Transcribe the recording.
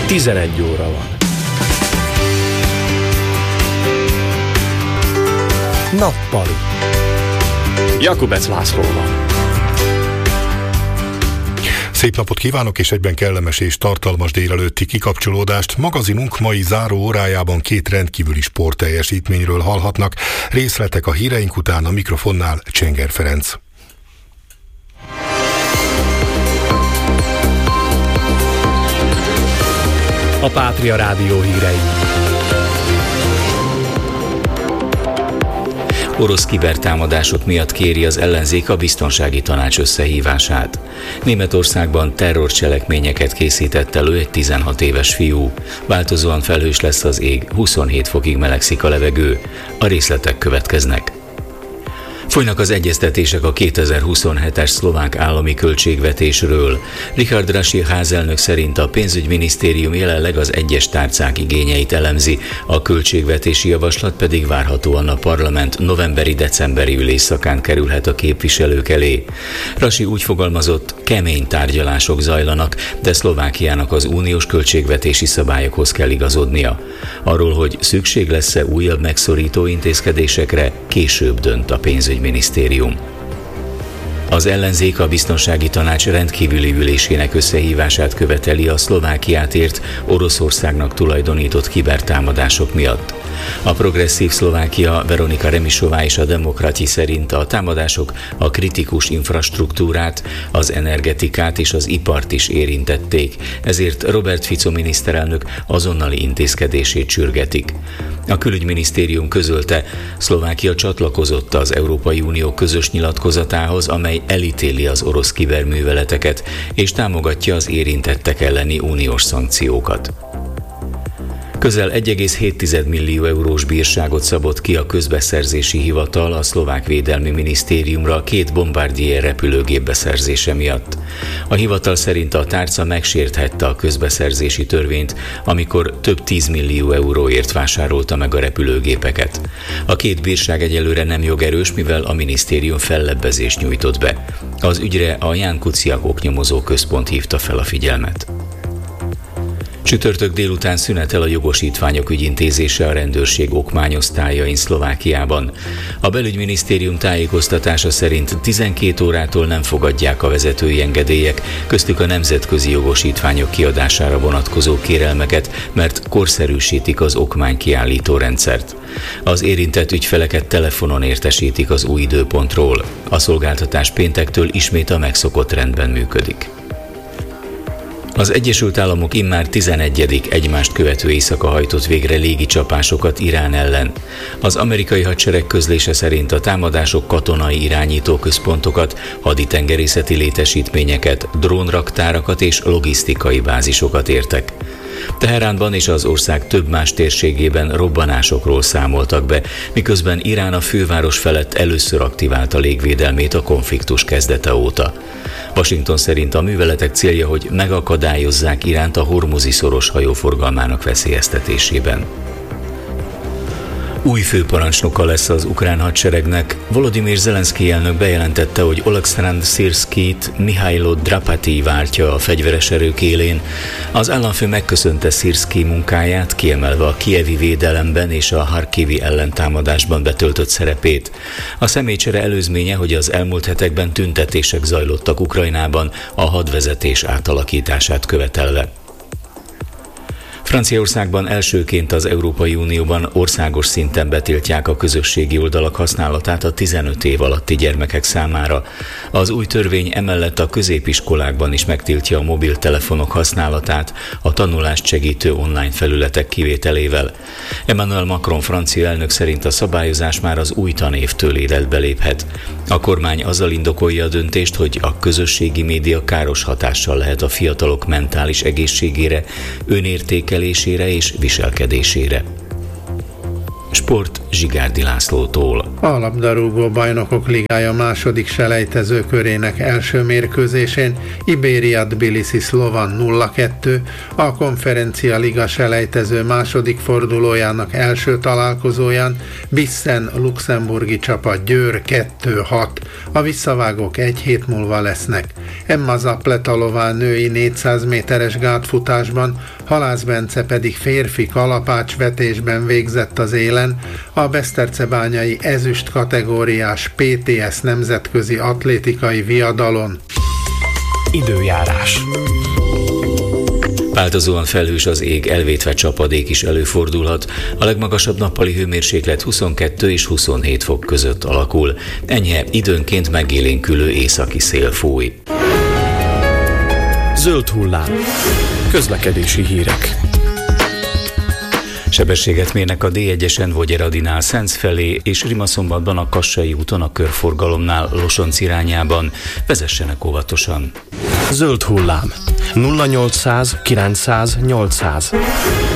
11 óra van. Nappali. Jakubec Lászlóval. Szép napot kívánok, és egyben kellemes és tartalmas délelőtti kikapcsolódást. Magazinunk mai záró órájában 2 rendkívüli sportteljesítményről hallhatnak. Részletek a híreink után, a mikrofonnál Csenger Ferenc. A Pátria Rádió hírei. Orosz kibertámadások miatt kéri az ellenzék a biztonsági tanács összehívását. Németországban terrorcselekményeket készített elő egy 16 éves fiú. Változóan felhős lesz az ég, 27 fokig melegszik a levegő. A részletek következnek. Folynak az egyeztetések a 2027-es szlovák állami költségvetésről. Richard Rasi házelnök szerint a pénzügyminisztérium jelenleg az egyes tárcák igényeit elemzi, a költségvetési javaslat pedig várhatóan a parlament novemberi-decemberi ülésszakán kerülhet a képviselők elé. Rasi úgy fogalmazott, kemény tárgyalások zajlanak, de Szlovákiának az uniós költségvetési szabályokhoz kell igazodnia. Arról, hogy szükség lesz-e újabb megszorító intézkedésekre, később dönt a pénzügyminisztérium. Az ellenzék a biztonsági tanács rendkívüli ülésének összehívását követeli a Szlovákiát ért Oroszországnak tulajdonított kibertámadások miatt. A progresszív Szlovákia Veronika Remisová és a Demokrati szerint a támadások a kritikus infrastruktúrát, az energetikát és az ipart is érintették, ezért Robert Fico miniszterelnök azonnali intézkedését sürgetik. A külügyminisztérium közölte, Szlovákia csatlakozott az Európai Unió közös nyilatkozatához, amely elítéli az orosz kiberműveleteket és támogatja az érintettek elleni uniós szankciókat. Közel 1,7 millió eurós bírságot szabott ki a közbeszerzési hivatal a szlovák védelmi minisztériumra 2 Bombardier repülőgép beszerzése miatt. A hivatal szerint a tárca megsérthette a közbeszerzési törvényt, amikor több 10 millió euróért vásárolta meg a repülőgépeket. A 2 bírság egyelőre nem jogerős, mivel a minisztérium fellebbezést nyújtott be. Az ügyre a Ján Kuciak oknyomozó központ hívta fel a figyelmet. Csütörtök délután szünetel a jogosítványok ügyintézése a rendőrség okmányosztályain Szlovákiában. A belügyminisztérium tájékoztatása szerint 12 órától nem fogadják a vezetői engedélyek, köztük a nemzetközi jogosítványok kiadására vonatkozó kérelmeket, mert korszerűsítik az okmánykiállító rendszert. Az érintett ügyfeleket telefonon értesítik az új időpontról. A szolgáltatás péntektől ismét a megszokott rendben működik. Az Egyesült Államok immár 11. egymást követő éjszaka hajtott végre légicsapásokat Irán ellen. Az amerikai hadsereg közlése szerint a támadások katonai irányítóközpontokat, haditengerészeti létesítményeket, drónraktárakat és logisztikai bázisokat értek. Teheránban és az ország több más térségében robbanásokról számoltak be, miközben Irán a főváros felett először aktiválta légvédelmét a konfliktus kezdete óta. Washington szerint a műveletek célja, hogy megakadályozzák Iránt a Hormuzi-szoros hajóforgalmának veszélyeztetésében. Új főparancsnoka lesz az ukrán hadseregnek. Volodymyr Zelenszkij elnök bejelentette, hogy Oleksandr Szirszkijt Mihailo Drapati váltja a fegyveres erők élén. Az államfő megköszönte Szirszkij munkáját, kiemelve a kijevi védelemben és a harkivi ellentámadásban betöltött szerepét. A személycsere előzménye, hogy az elmúlt hetekben tüntetések zajlottak Ukrajnában a hadvezetés átalakítását követelve. Franciaországban elsőként az Európai Unióban országos szinten betiltják a közösségi oldalak használatát a 15 év alatti gyermekek számára. Az új törvény emellett a középiskolákban is megtiltja a mobiltelefonok használatát a tanulást segítő online felületek kivételével. Emmanuel Macron francia elnök szerint a szabályozás már az új tanévtől életbe léphet. A kormány azzal indokolja a döntést, hogy a közösségi média káros hatással lehet a fiatalok mentális egészségére, önértékelésére és viselkedésére. Sport Zsigárdi Lászlótól. A labdarúgó bajnokok ligája második selejtező körének első mérkőzésén Iberia Tbilisi Slovan 0-2, a konferencia liga selejtező második fordulójának első találkozóján Bissen luxemburgi csapat Győr 2-6. A visszavágók egy hét múlva lesznek. Emma Zapletalová női 400 méteres gátfutásban, Halász Bence pedig férfi kalapácsvetésben végzett az élen, a besztercebányai ezüst kategóriás PTS nemzetközi atlétikai viadalon. Időjárás. Változóan felhős az ég, elvétve csapadék is előfordulhat. A legmagasabb nappali hőmérséklet 22 és 27 fok között alakul. Enyhe, időnként megélénkülő északi szél fúj. Zöld hullám. Közlekedési hírek. Sebességet mérnek a D1-esen Vogyéradinál Szenc felé és Rimaszombatban a Kassai úton a körforgalomnál Losonc irányában. Vezessenek óvatosan. Zöld hullám. 0800 900 800.